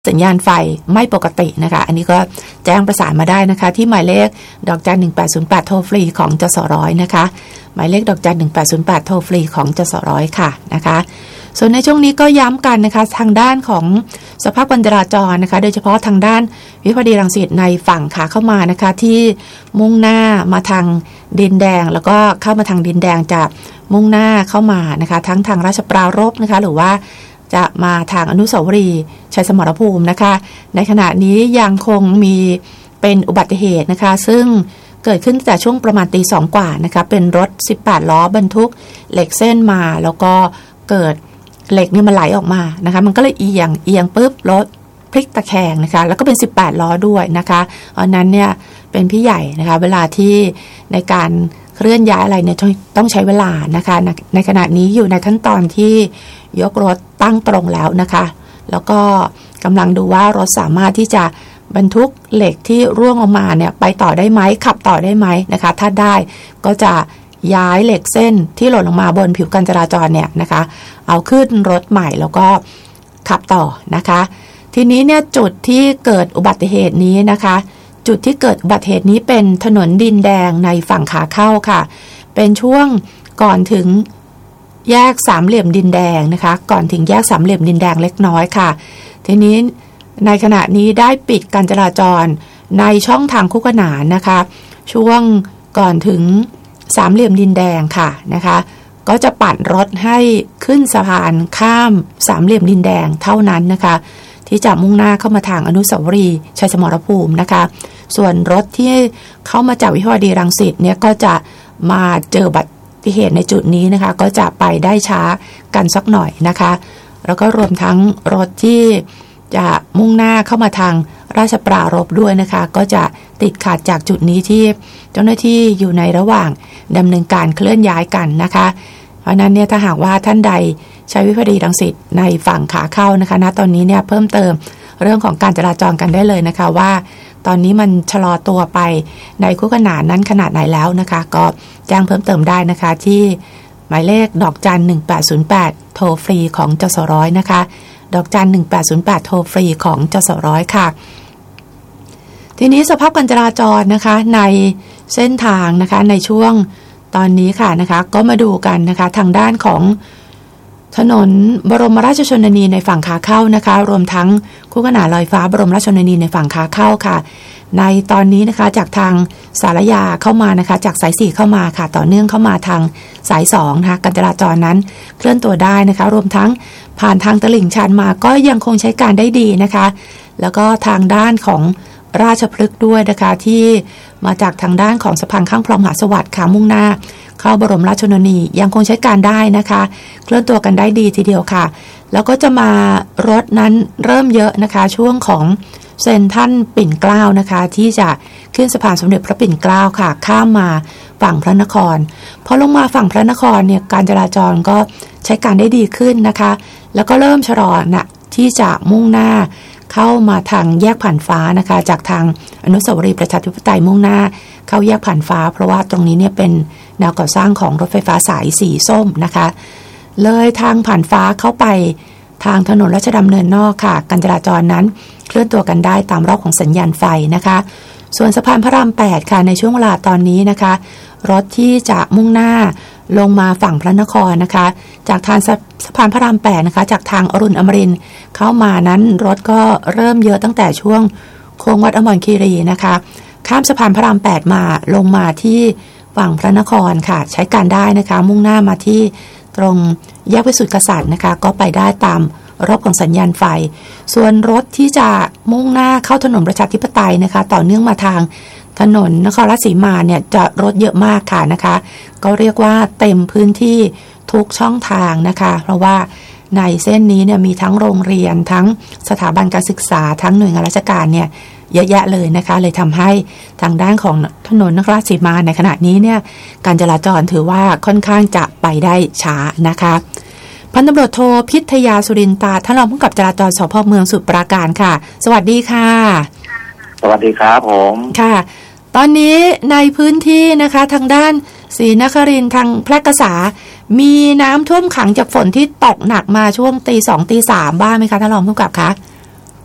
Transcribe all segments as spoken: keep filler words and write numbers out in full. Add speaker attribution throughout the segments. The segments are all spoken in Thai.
Speaker 1: สัญญาณไฟไม่ปกตินะคะอันนี้ก็แจ้งประสานมาได้นะคะที่หมายเลขดอกจันหนึ่งแปดศูนย์แปดโทรฟรีของจสร้อยนะคะหมายเลขดอกจันหนึ่งแปดศูนย์แปดโทรฟรีของจสร้อยค่ะนะคะส่วนในช่วงนี้ก็ย้ำกันนะคะทางด้านของสภาพการจราจรนะคะโดยเฉพาะทางด้านวิภาวดีรังสิตในฝั่งขาเข้ามานะคะที่มุ่งหน้ามาทางดินแดงแล้วก็เข้ามาทางดินแดงจะมุ่งหน้าเข้ามานะคะทั้งทางราชปรารภนะคะหรือว่าจะมาทางอนุสาวรีย์ชัยสมรภูมินะคะในขณะนี้ยังคงมีเป็นอุบัติเหตุนะคะซึ่งเกิดขึ้นแต่ช่วงประมาณตีสองกว่านะคะเป็นรถสิบแปดล้อบรรทุกเหล็กเส้นมาแล้วก็เกิดเหล็กนี่มันไหลออกมานะคะมันก็เลยเอียงเอียงปุ๊บรถพลิกตะแคงนะคะแล้วก็เป็นสิบแปดล้อด้วยนะคะเพราะนั้นเนี่ยเป็นพี่ใหญ่นะคะเวลาที่ในการเคลื่อนย้ายอะไรเนี่ยต้องใช้เวลานะคะในขณะนี้อยู่ในขั้นตอนที่ยกรถตั้งตรงแล้วนะคะแล้วก็กำลังดูว่ารถสามารถที่จะบรรทุกเหล็กที่ร่วงออกมาเนี่ยไปต่อได้ไหมขับต่อได้ไหมนะคะถ้าได้ก็จะย้ายเหล็กเส้นที่หล่นลงมาบนผิวการจราจรเนี่ยนะคะเอาขึ้นรถใหม่แล้วก็ขับต่อนะคะทีนี้เนี่ยจุดที่เกิดอุบัติเหตุนี้นะคะจุดที่เกิดอุบัติเหตุนี้เป็นถนนดินแดงในฝั่งขาเข้าค่ะเป็นช่วงก่อนถึงแยกสามเหลี่ยมดินแดงนะคะก่อนถึงแยกสามเหลี่ยมดินแดงเล็กน้อยค่ะทีนี้ในขณะนี้ได้ปิดการจราจรในช่องทางคู่ขนานนะคะช่วงก่อนถึงสามเหลี่ยมดินแดงค่ะนะคะก็จะปัดรถให้ขึ้นสะพานข้ามสามเหลี่ยมดินแดงเท่านั้นนะคะที่จะมุ่งหน้าเข้ามาทางอนุสาวรีย์ชัยสมรภูมินะคะส่วนรถที่เข้ามาจากวิภาวดีรังสิตเนี่ยก็จะมาเจออุบัติเหตุในจุดนี้นะคะก็จะไปได้ช้ากันสักหน่อยนะคะแล้วก็รวมทั้งรถที่จะมุ่งหน้าเข้ามาทางราชปรารภด้วยนะคะก็จะติดขัดจากจุดนี้ที่เจ้าหน้าที่อยู่ในระหว่างดำเนินการเคลื่อนย้ายกันนะคะเพราะนั้นเนี่ยถ้าหากว่าท่านใดใช้วิภาวดีรังสิตในฝั่งขาเข้านะคะณตอนนี้เนี่ยเพิ่มเติมเรื่องของการจราจรกันได้เลยนะคะว่าตอนนี้มันชะลอตัวไปในคู่ขนานนั้นขนาดไหนแล้วนะคะก็แจ้งเพิ่มเติมได้นะคะที่หมายเลขดอกจันหนึ่งแปดศูนย์แปดโทรฟรีของจสร้อยนะคะดอกจันหนึ่งแปดศูนย์แปดโทรฟรีของจสร้อยค่ะทีนี้สภาพการจราจรนะคะในเส้นทางนะคะในช่วงตอนนี้ค่ะนะคะก็มาดูกันนะคะทางด้านของถนนบรมราชชนนีในฝั่งขาเข้านะคะรวมทั้งคู่ขนานลอยฟ้าบรมราชชนนีในฝั่งขาเข้าค่ะในตอนนี้นะคะจากทางสารยาเข้ามานะคะจากสายสี่เข้ามาค่ะต่อเนื่องเข้ามาทางสายสองนะคะการจราจรนั้นเคลื่อนตัวได้นะคะรวมทั้งผ่านทางตลิ่งชันมาก็ยังคงใช้การได้ดีนะคะแล้วก็ทางด้านของราชพฤกษ์ด้วยนะคะที่มาจากทางด้านของสะพานข้างคลองมหาสวัสดิ์ค่ะมุ่งหน้าเข้าบรมราชชนนียังคงใช้การได้นะคะเคลื่อนตัวกันได้ดีทีเดียวค่ะแล้วก็จะมารถนั้นเริ่มเยอะนะคะช่วงของเซ็นทรัลปิ่นเกล้านะคะที่จะขึ้นสะพานสมเด็จพระปิ่นเกล้าค่ะข้ามมาฝั่งพระนครพอลงมาฝั่งพระนครเนี่ยการจราจรก็ใช้การได้ดีขึ้นนะคะแล้วก็เริ่มชะลอนะที่จะมุ่งหน้าเข้ามาทางแยกผ่านฟ้านะคะจากทางอนุสาวรีย์ประชาธิปไตยมุ่งหน้าเข้าแยกผ่านฟ้าเพราะว่าตรงนี้เนี่ยเป็นแนวก่อสร้างของรถไฟฟ้าสายสีส้มนะคะเลยทางผ่านฟ้าเข้าไปทางถนนราชดำเนินนอกค่ะการจราจรนั้นเคลื่อนตัวกันได้ตามรอบของสัญญาณไฟนะคะส่วนสะพานพระรามแปดค่ะในช่วงเวลาตอนนี้นะคะรถที่จะมุ่งหน้าลงมาฝั่งพระนครนะคะจากทางสะพานพระรามแปดนะคะจากทางอรุณอมรินทร์เข้ามานั้นรถก็เริ่มเยอะตั้งแต่ช่วงโค้งวัดอมรคีรีนะคะข้ามสะพานพระรามแปดมาลงมาที่ฝั่งพระนครค่ะใช้การได้นะคะมุ่งหน้ามาที่ตรงแยกวิสุทธิกษัตริย์นะคะก็ไปได้ตามรอบของสัญญาณไฟส่วนรถที่จะมุ่งหน้าเข้าถนนประชาธิปไตยนะคะต่อเนื่องมาทางถนนนครราชสีมาเนี่ยจะรถเยอะมากค่ะนะคะก็เรียกว่าเต็มพื้นที่ทุกช่องทางนะคะเพราะว่าในเส้นนี้เนี่ยมีทั้งโรงเรียนทั้งสถาบันการศึกษาทั้งหน่วยงานราชการเนี่ยเยอะแยะเลยนะคะเลยทำให้ทางด้านของถนนนครราชสีมาในขณะนี้เนี่ยการจราจรถือว่าค่อนข้างจะไปได้ช้านะคะพันตำรวจโทพิทยาสุรินตาท่านรองผู้กำกับจราจรสภ.เมืองสมุทรปราการค่ะสวัสดีค่ะ
Speaker 2: สวัสดีครับผม
Speaker 1: ค่ะตอนนี้ในพื้นที่นะคะทางด้านศรีนครินทร์ทางแพร่กษามีน้ำท่วมขังจากฝนที่ตกหนักมาช่วงตีสองตีสามบ้างไหมคะท่านรองผู้กำกับคะ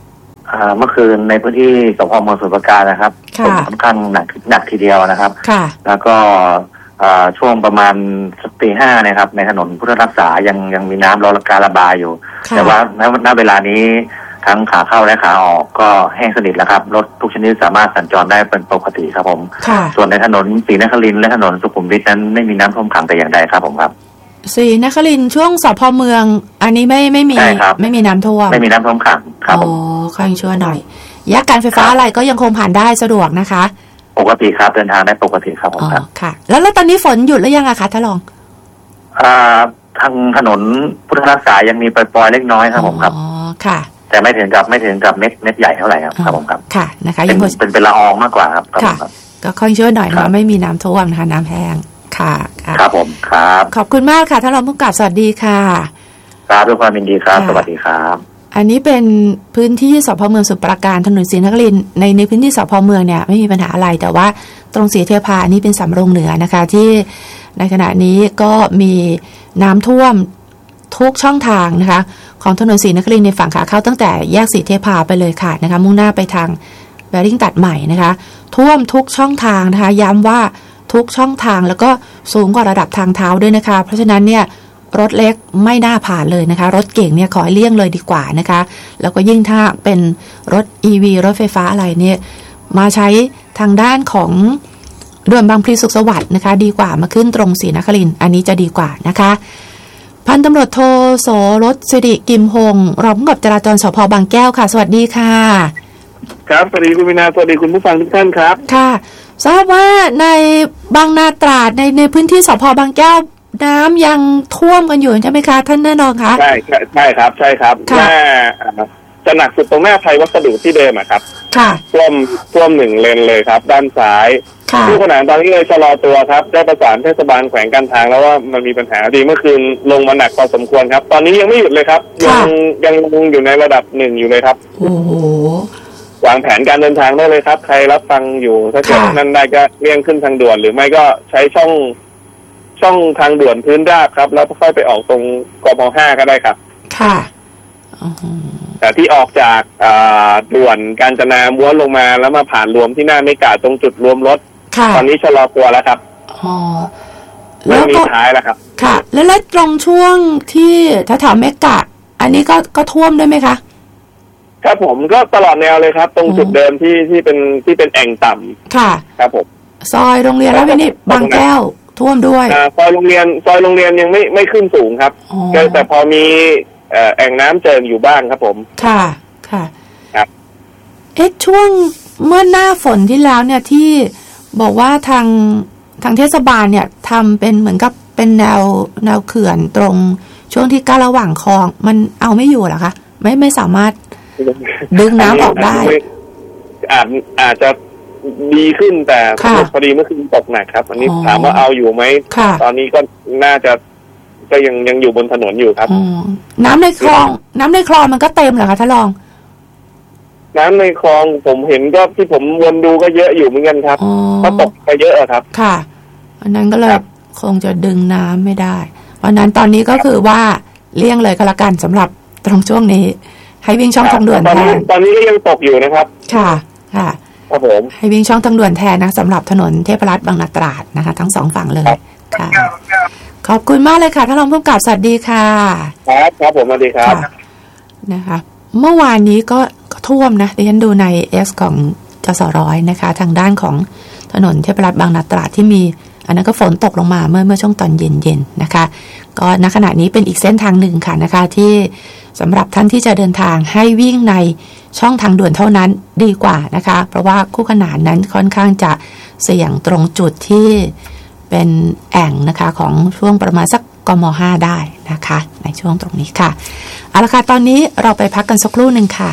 Speaker 2: อ่าเมื่อคืนในพื้นที่สพเมืองสมุทรปราการนะครับฝนค่อนข้างหนักหนักทีเดียวนะครับ
Speaker 1: ค่ะ
Speaker 2: แล้วก็ช่วงประมาณสักตีห้านะครับในถนนพุทธรักษายังยังมีน้ำรอการระบายอยู่แต่ว่าณณเวลานี้ทั้งขาเข้าและขาออกก็แห้งสนิทแล้วครับรถทุกชนิดสามารถสัญจรได้เป็นปกติครับผมส่วนในถนนศรีนครินทร์และถนนสุขุมวิทนั้นไม่มีน้ำท่วมขังแต่อย่างใดครับผมครับ
Speaker 1: ศรีนครินทร์ช่วงสพเมืองอันนี้ไม่ไม่มีไม่มีน้ำท่วม
Speaker 2: ไม่มีน้ำท่วมขังครับผม
Speaker 1: อ๋อค่อยช่วยหน่อยยักการไฟฟ้าอะไรก็ยังคงผ่านได้สะดวกนะคะ
Speaker 2: ปกติครับเดินทางได้ปกติครับผมครับ
Speaker 1: ค่ะแล้วแล้วตอนนี้ฝนหยุดหรือยังอะคะท่านรอง
Speaker 2: อ่าทางถนนพุทธรักษายังมีปล่อยๆเล็กน้อยครับผมครับ
Speaker 1: อ๋อค่ะ
Speaker 2: แต่ไม่ถึงกับไม่ถึงกับเม็ดเม็ดใหญ่เท่าไหร่ครับครับผมครับ
Speaker 1: ค่ะนะคะ
Speaker 2: ยังเป็นเป็นละอองมากกว่าครับ
Speaker 1: ค่ะก็ค่อยช่วยหน่อยนะไม่มีน้ำท่วมนะคะน้ำแห้งค่ะ
Speaker 2: ครับผมครับ
Speaker 1: ขอบคุณมากค่ะท่านรองผู้กำกับสวัสดีค่ะ
Speaker 2: ครับด้วยความยินดีครับสวัสดีครับ
Speaker 1: อันนี้เป็นพื้นที่สพเมืองสมุทรปราการถนนศรีนครินทร์ในในพื้นที่สพเมืองเนี่ยไม่มีปัญหาอะไรแต่ว่าตรงศรีเทพานี่เป็นสำโรงเหนือนะคะที่ในขณะนี้ก็มีน้ำท่วมทุกช่องทางนะคะของถนนศรีนครินทร์ในฝั่งขาเข้าตั้งแต่แยกศรีเทพาไปเลยค่ะนะคะมุ่งหน้าไปทางแบริ่งตัดใหม่นะคะท่วมทุกช่องทางนะคะย้ำว่าทุกช่องทางแล้วก็สูงกว่าระดับทางเท้าด้วยนะคะเพราะฉะนั้นเนี่ยรถเล็กไม่น่าผ่านเลยนะคะรถเก่งเนี่ยขอให้เลี่ยงเลยดีกว่านะคะแล้วก็ยิ่งถ้าเป็นรถ อี วี รถไฟฟ้าอะไรเนี่ยมาใช้ทางด้านของด่วนบางพลีสุขสวัสดิ์นะคะดีกว่ามาขึ้นตรงศรีนครินทร์อันนี้จะดีกว่านะคะพันตำรวจโทโสรสสิริกิมหงรองผู้กำกับจราจรสภ.บางแก้วค่ะสวัสดีค่ะ
Speaker 3: ครับสวัสดีคุณวินาสวัสดีคุณผู้ฟังทุกท่านครับ
Speaker 1: ค่ะทราบว่าในบางนาตราดในในพื้นที่สภ.บางแก้วน้ำยังท่วมกันอยู่ใช่ไหมคะท่านแน่นอนคะ
Speaker 3: ใช่ใช่ครับใช่ครับหน้าจะหนักสุดตรงหน้าไทยวัสดุที่เดิมอะครับ
Speaker 1: ค่ะ
Speaker 3: ท่วมท่วมหนึ่งเลนเลยครับด้านซ้ายผู้ขนานตอนนี้เลยชะลอตัวครับได้ประสานเทศบาลแขวงการทางแล้วว่ามันมีปัญหาดีเมื่อคืนลงมาหนักพอสมควรครับตอนนี้ยังไม่หยุดเลยครับยังยังอยู่ในระดับหนึ่งอยู่เลยครับ
Speaker 1: โอ้โห
Speaker 3: วางแผนการเดินทางได้เลยครับใครรับฟังอยู่ถ้าเกิดนั้นได้ก็เลี่ยงขึ้นทางด่วนหรือไม่ก็ใช้ช่องช่องทางด่วนพื้นราบครับแล้วค่อยไปออกตรงกม.ห้าก็ได้ครับ
Speaker 1: ค่ะ
Speaker 3: แต่ที่ออกจากด่วนกาญจนาม้วนลงมาแล้วมาผ่านรวมที่หน้าเมกะตรงจุดรวมรถตอนนี้ชะลอตัวแล้วครับ
Speaker 1: อ๋อ
Speaker 3: ไม่มีท้ายแล้วครับ
Speaker 1: ค่ะแล้วแล้วตรงช่วงที่แถวๆเมกะอันนี้ก็ก็ท่วมด้วยไหมคะ
Speaker 3: ครับผมก็ตลอดแนวเลยครับตรงจุดเดิมที่ที่เป็นที่เป็นแอ่งต่ำ
Speaker 1: ค่ะ
Speaker 3: ครับผม
Speaker 1: ซอยโรงเรียนแล้วนี่บางแก้วท่วมด้วย
Speaker 3: ซอยโรงเรียนซอยโรงเรียนยังไม่ไม่ขึ้นสูงครับแต่พอมีแอ่งน้ำเจิ่งอยู่บ้างครับผม
Speaker 1: ค่ะค่ะ
Speaker 3: ครับ
Speaker 1: เอ๊ะช่วงเมื่อหน้าฝนที่แล้วเนี่ยที่บอกว่าทางทางเทศบาลเนี่ยทำเป็นเหมือนกับเป็นแนวแนวเขื่อนตรงช่วงที่กั้นระหว่างคลองมันเอาไม่อยู่หรอคะไม่ไม่สามารถดึงน้ำออกได้
Speaker 3: อาจอาจจะดีขึ้นแต่พอดีเมื่อคืนตกหนักครับอันนี้ถามว่าเอาอยู่ไหมตอนนี้ก็น่าจะก็ยังยังอยู่บนถนนอยู่ครับ
Speaker 1: น้ำในคลองน้ำในคลองมันก็เต็มเหรอคะท่านรอง
Speaker 3: น้ำในคลองผมเห็นก็ที่ผมวนดูก็เยอะอยู่เหมือนกันครับเพราะตกไปเยอะครับ
Speaker 1: ค่ะอันนั้นก็เลยคงจะดึงน้ำไม่ได้เพราะนั้นตอนนี้ก็คือว่าเลี่ยงเลยก็แล้วกันสำหรับตรงช่วงนี้ให้วิ่งช่องทางด่วนแทน
Speaker 3: ตอนนี้ก็ยังตกอยู่นะครับ
Speaker 1: ค่ะค่ะ
Speaker 3: ครับผม
Speaker 1: ให้วิ่งช่องทางด่วนแทนนะสำหรับถนนเทพรัตน์บางนาตราดนะคะทั้งสองฝั่งเลยค่ะขอบคุณมากเลยค่ะท่านรองผู้กำกับสวัสดีค่ะ
Speaker 3: ครับครับผมสวัสดีครับ
Speaker 1: นะคะเมื่อวานนี้ก็ท่วมนะดิฉันดูในเอสของจสร้อยนะคะทางด้านของถนนเทพรัตน์บางนาตราดที่มีอันนั้นก็ฝนตกลงมาเมื่อเมื่อช่วงตอนเย็นๆนะคะก็ณขณะนี้เป็นอีกเส้นทางหนึ่งค่ะนะคะที่สำหรับท่านที่จะเดินทางให้วิ่งในช่องทางด่วนเท่านั้นดีกว่านะคะเพราะว่าคู่ขนานนั้นค่อนข้างจะเสี่ยงตรงจุดที่เป็นแอ่งนะคะของช่วงประมาณสักกม.ห้าได้นะคะในช่วงตรงนี้ค่ะเอาละค่ะตอนนี้เราไปพักกันสักครู่หนึ่งค่ะ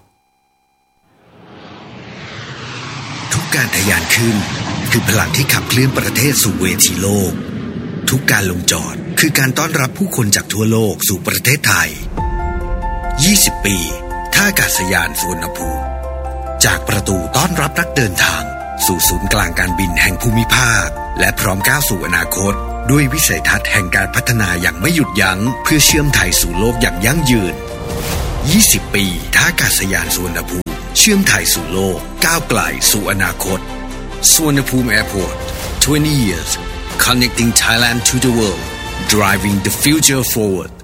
Speaker 4: ทุกการทะยานขึ้นคือพลังที่ขับเคลื่อนประเทศสู่เวทีโลกทุกการลงจอดคือการต้อนรับผู้คนจากทั่วโลกสู่ประเทศไทยยี่สิบปีท่าอากาศยานสุวรรณภูมิจากประตูต้อนรับนักเดินทางสู่ศูนย์กลางการบินแห่งภูมิภาคและพร้อมก้าวสู่อนาคตด้วยวิสัยทัศน์แห่งการพัฒนาอย่างไม่หยุดยั้งเพื่อเชื่อมไทยสู่โลกอย่างยั่งยืนยี่สิบ ปีท่าอากาศยานสุวรรณภูมิเชื่อมไทยสู่โลกก้าวไกลสู่อนาคตสุวรรณภูมิ Airport twenty years connecting Thailand to the world driving the future forward